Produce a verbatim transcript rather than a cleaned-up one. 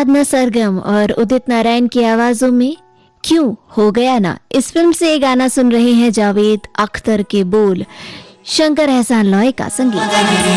साधना सरगम और उदित नारायण की आवाजों में क्यों हो गया ना, इस फिल्म से ये गाना सुन रहे हैं। जावेद अख्तर के बोल, शंकर एहसान लॉय का संगीत।